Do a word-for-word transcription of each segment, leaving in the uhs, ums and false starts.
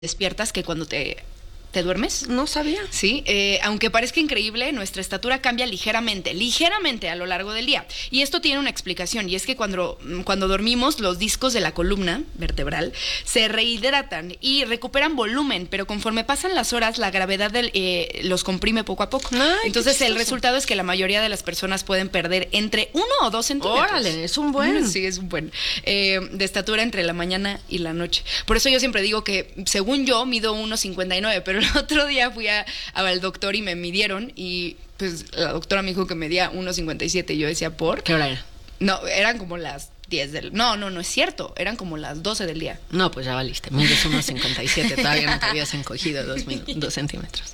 despiertas que cuando te, te duermes. No sabía. Sí, eh, aunque parezca increíble, nuestra estatura cambia ligeramente, ligeramente a lo largo del día. Y esto tiene una explicación, y es que cuando, cuando dormimos, los discos de la columna vertebral se rehidratan y recuperan volumen, pero conforme pasan las horas, la gravedad del, eh, los comprime poco a poco. Ay, Entonces, el resultado es que la mayoría de las personas pueden perder entre uno o dos centímetros. Órale, es un buen. Sí, es un buen. Eh, de estatura entre la mañana y la noche. Por eso yo siempre digo que, según yo, mido uno cincuenta y nueve, pero el otro día fui a, al doctor y me midieron y pues la doctora me dijo que medía uno cincuenta y siete y yo decía, ¿por? ¿Qué hora era? No, eran como las diez del... No, no, no es cierto, eran como las doce del día. No, pues ya valiste, mides uno cincuenta y siete, todavía no te habías encogido dos, dos centímetros.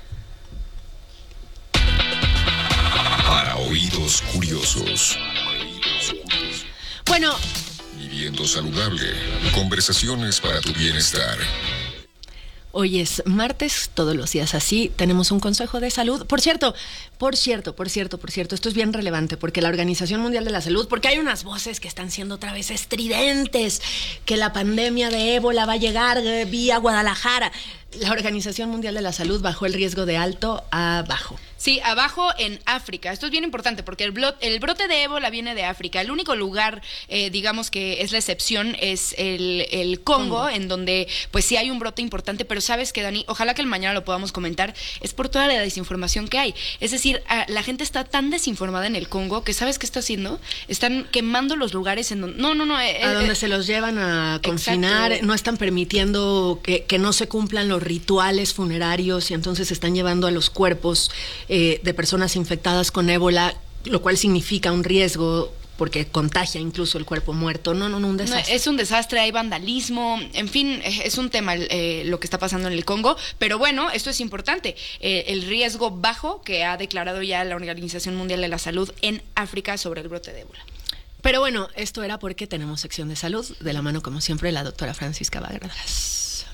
Para oídos curiosos. Bueno, Viviendo saludable. Conversaciones para tu bienestar. hoy es martes, todos los días así, tenemos un consejo de salud. Por cierto, por cierto, por cierto, por cierto, esto es bien relevante porque la Organización Mundial de la Salud, porque hay unas voces que están siendo otra vez estridentes, que la pandemia de ébola va a llegar eh, vía Guadalajara. La Organización Mundial de la Salud bajó el riesgo de alto a bajo. Sí, abajo en África. Esto es bien importante porque el, blo- el brote de ébola viene de África. El único lugar, eh, digamos que es la excepción, es el, el Congo, Congo, en donde pues sí hay un brote importante, pero sabes que, Dani, ojalá que el mañana lo podamos comentar, es por toda la desinformación que hay. Es decir, a, la gente está tan desinformada en el Congo que ¿sabes qué está haciendo? Están quemando los lugares en donde... No, no, no. Eh, a eh, donde se los llevan a confinar, exacto. No están permitiendo que, que no se cumplan los rituales funerarios y entonces están llevando a los cuerpos eh, de personas infectadas con ébola, lo cual significa un riesgo porque contagia incluso el cuerpo muerto. No, no, no, un desastre. No, es un desastre, hay vandalismo, en fin, es un tema eh, lo que está pasando en el Congo, pero bueno, esto es importante, eh, el riesgo bajo que ha declarado ya la Organización Mundial de la Salud en África sobre el brote de ébola. Pero bueno, esto era porque tenemos sección de salud, de la mano como siempre la doctora Francisca Bagradas.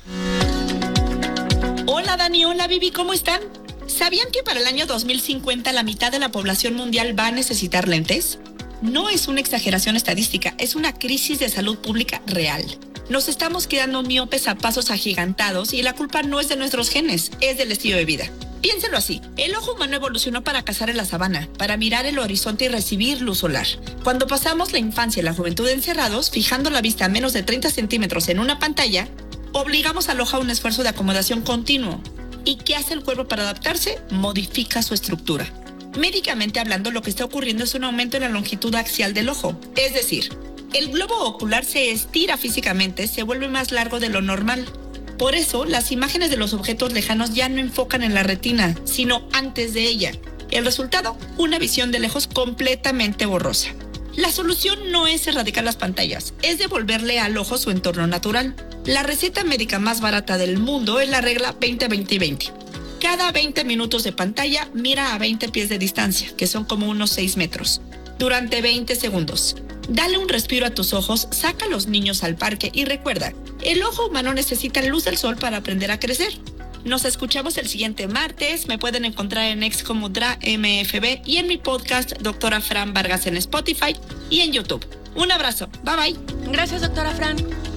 Hola Dani, hola Vivi, ¿cómo están? ¿Sabían que para el año dos mil cincuenta la mitad de la población mundial va a necesitar lentes? No es una exageración estadística, es una crisis de salud pública real. Nos estamos quedando miopes a pasos agigantados y la culpa no es de nuestros genes, es del estilo de vida. Piénselo así, el ojo humano evolucionó para cazar en la sabana, para mirar el horizonte y recibir luz solar. Cuando pasamos la infancia y la juventud encerrados, fijando la vista a menos de treinta centímetros en una pantalla, obligamos al ojo a un esfuerzo de acomodación continuo. ¿Y qué hace el cuerpo para adaptarse? Modifica su estructura. Médicamente hablando, lo que está ocurriendo es un aumento en la longitud axial del ojo. Es decir, el globo ocular se estira físicamente, se vuelve más largo de lo normal. Por eso, las imágenes de los objetos lejanos ya no enfocan en la retina, sino antes de ella. El resultado, una visión de lejos completamente borrosa. La solución no es erradicar las pantallas, es devolverle al ojo su entorno natural. La receta médica más barata del mundo es la regla veinte veinte veinte. Cada veinte minutos de pantalla, mira a veinte pies de distancia, que son como unos seis metros, durante veinte segundos. Dale un respiro a tus ojos, saca a los niños al parque y recuerda, el ojo humano necesita luz del sol para aprender a crecer. Nos escuchamos el siguiente martes. Me pueden encontrar en X como DraMFB y en mi podcast Doctora Fran Vargas en Spotify y en YouTube. Un abrazo. Bye bye. Gracias, doctora Fran.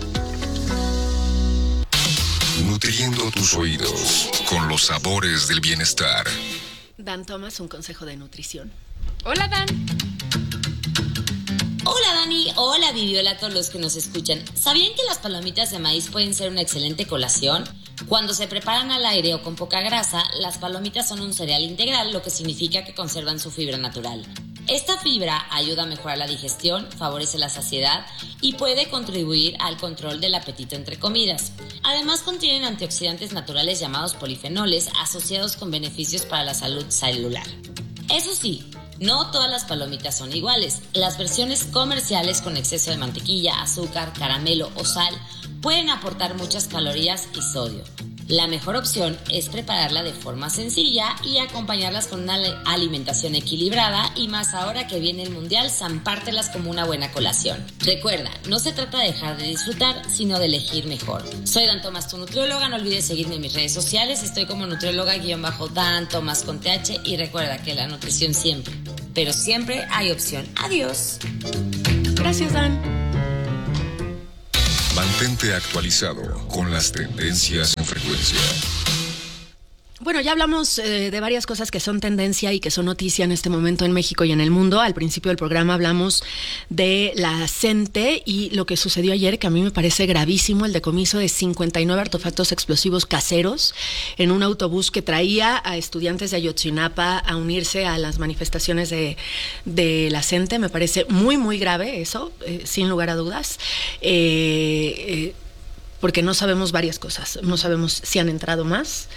Nutriendo tus oídos con los sabores del bienestar. Dan Thomas, un consejo de nutrición. Hola, Dan. Hola Dani, hola Vivi, hola a todos los que nos escuchan. ¿Sabían que las palomitas de maíz pueden ser una excelente colación? Cuando se preparan al aire o con poca grasa, las palomitas son un cereal integral, lo que significa que conservan su fibra natural. Esta fibra ayuda a mejorar la digestión, favorece la saciedad y puede contribuir al control del apetito entre comidas. Además contienen antioxidantes naturales llamados polifenoles asociados con beneficios para la salud celular. Eso sí, no todas las palomitas son iguales. Las versiones comerciales con exceso de mantequilla, azúcar, caramelo o sal pueden aportar muchas calorías y sodio. La mejor opción es prepararla de forma sencilla y acompañarlas con una alimentación equilibrada y más ahora que viene el mundial, zampártelas como una buena colación. Recuerda, no se trata de dejar de disfrutar, sino de elegir mejor. Soy Dan Thomas, tu nutrióloga, no olvides seguirme en mis redes sociales, estoy como nutrióloga-Dan Thomas con T H y recuerda que la nutrición siempre, pero siempre hay opción. Adiós. Gracias, Dan. Mantente actualizado con las tendencias en frecuencia. Bueno, ya hablamos eh, de varias cosas que son tendencia y que son noticia en este momento en México y en el mundo. Al principio del programa hablamos de la CENTE y lo que sucedió ayer, que a mí me parece gravísimo, el decomiso de cincuenta y nueve artefactos explosivos caseros en un autobús que traía a estudiantes de Ayotzinapa a unirse a las manifestaciones de, de la CENTE. Me parece muy, muy grave eso, eh, sin lugar a dudas. Eh, eh, porque no sabemos varias cosas. No sabemos si han entrado más.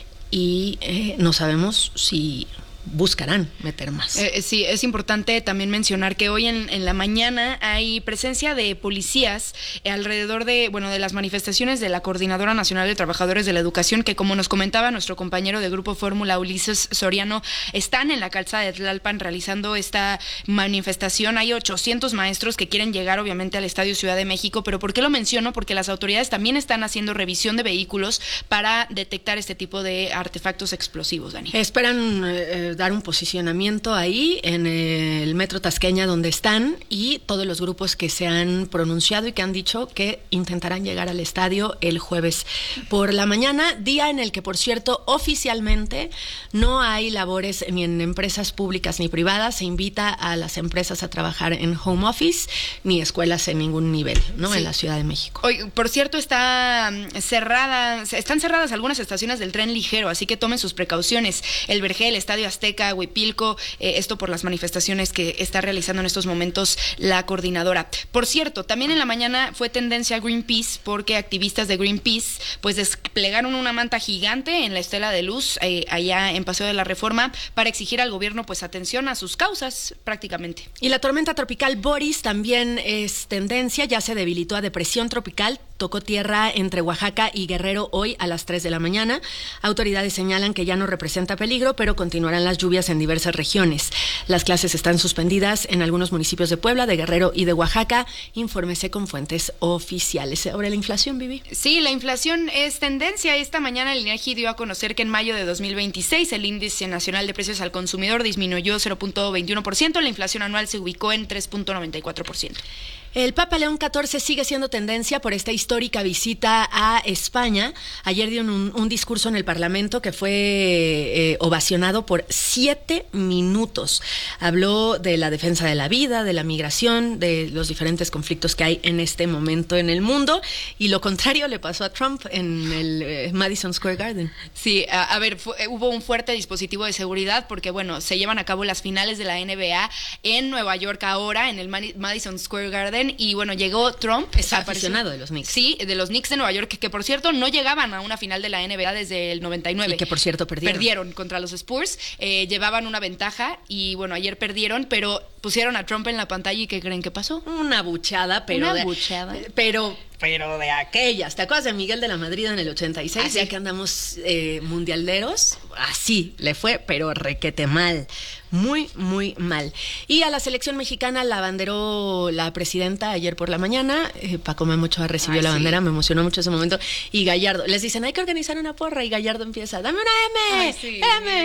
Y eh, no sabemos si buscarán meter más. Eh, sí, es importante también mencionar que hoy en, en la mañana hay presencia de policías alrededor de, bueno, de las manifestaciones de la Coordinadora Nacional de Trabajadores de la Educación, que como nos comentaba nuestro compañero de Grupo Fórmula, Ulises Soriano, están en la calzada de Tlalpan realizando esta manifestación. Hay ochocientos maestros que quieren llegar obviamente al Estadio Ciudad de México, pero ¿por qué lo menciono? Porque las autoridades también están haciendo revisión de vehículos para detectar este tipo de artefactos explosivos, Dani. Esperan eh, dar un posicionamiento ahí en el Metro Tasqueña donde están, y todos los grupos que se han pronunciado y que han dicho que intentarán llegar al estadio el jueves por la mañana, día en el que, por cierto, oficialmente no hay labores ni en empresas públicas ni privadas. Se invita a las empresas a trabajar en home office, ni escuelas en ningún nivel, ¿no? Sí. En la Ciudad de México. Hoy, por cierto, está cerrada, están cerradas algunas estaciones del tren ligero, así que tomen sus precauciones. El Vergel, Estadio Azteca, Huipilco, eh, esto por las manifestaciones que está realizando en estos momentos la coordinadora. Por cierto, también en la mañana fue tendencia Greenpeace, porque activistas de Greenpeace pues desplegaron una manta gigante en la Estela de Luz, eh, allá en Paseo de la Reforma, para exigir al gobierno pues atención a sus causas, prácticamente. Y la tormenta tropical Boris también es tendencia, ya se debilitó a depresión tropical, tocó tierra entre Oaxaca y Guerrero hoy a las tres de la mañana. Autoridades señalan que ya no representa peligro, pero continuarán las lluvias en diversas regiones. Las clases están suspendidas en algunos municipios de Puebla, de Guerrero y de Oaxaca. Infórmese con fuentes oficiales. Sobre la inflación, Vivi. Sí, la inflación es tendencia. Esta mañana el INEGI dio a conocer que en mayo de dos mil veintiséis el índice nacional de precios al consumidor disminuyó cero punto veintiuno por ciento. La inflación anual se ubicó en tres punto noventa y cuatro por ciento. El Papa León catorce sigue siendo tendencia por esta histórica visita a España. Ayer dio un, un discurso en el Parlamento que fue eh, ovacionado por siete minutos. Habló de la defensa de la vida, de la migración, de los diferentes conflictos que hay en este momento en el mundo, y lo contrario le pasó a Trump en el eh, Madison Square Garden. Sí, a, a ver, fue, hubo un fuerte dispositivo de seguridad porque, bueno, se llevan a cabo las finales de la N B A en Nueva York ahora, en el Madison Square Garden. Y bueno, llegó Trump. Es aficionado de los Knicks. Sí, de los Knicks de Nueva York, que, que por cierto no llegaban a una final de la N B A desde el noventa y nueve. Y que por cierto perdieron. Perdieron contra los Spurs, eh, llevaban una ventaja y bueno, ayer perdieron, pero pusieron a Trump en la pantalla y ¿qué creen que pasó? Una buchada, pero... Una de, buchada. Pero... pero de aquellas. ¿Te acuerdas de Miguel de la Madrid en el ochenta y seis? ¿Ah, sí? Ya que andamos eh, mundialeros, así le fue, pero requete mal. Muy, muy mal. Y a la selección mexicana la abanderó la presidenta ayer por la mañana. Eh, Paco Memo Ochoa recibió Ay, la bandera, sí. Me emocionó mucho ese momento. Y Gallardo, les dicen, hay que organizar una porra. Y Gallardo empieza, dame una M, Ay, sí.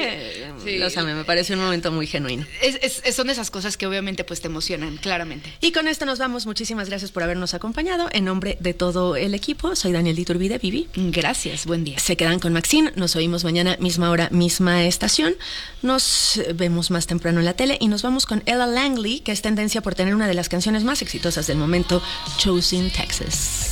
M. Sí. Los amé, me parece un momento muy genuino. Es, es, son de esas cosas que obviamente pues te emocionan, claramente. Y con esto nos vamos. Muchísimas gracias por habernos acompañado. En nombre de todo el equipo, soy Daniel Iturbide, Vivi. Gracias, buen día. Se quedan con Maxine, nos oímos mañana, misma hora, misma estación. Nos vemos más temprano en la tele y nos vamos con Ella Langley, que es tendencia por tener una de las canciones más exitosas del momento, Choosing Texas.